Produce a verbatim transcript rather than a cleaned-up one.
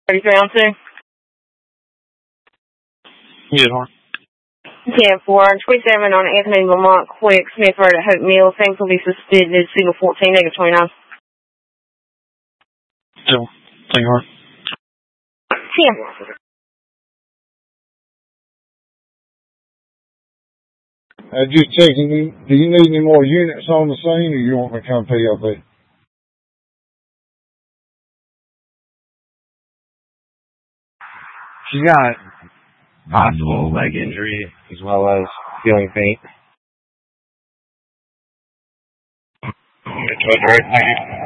thirty-three on two. Yeah, Horn. ten four, twenty-seven on Anthony Lamont, quick, Smith Road at Hope Mill. Things will be suspended, signal fourteen, negative twenty-nine. Still, thank you, Horn. ten. Uh, just checking, do you need any more units on the scene, or you want me to come P O P? She's got possible leg injury as well as feeling faint. Right, thank you.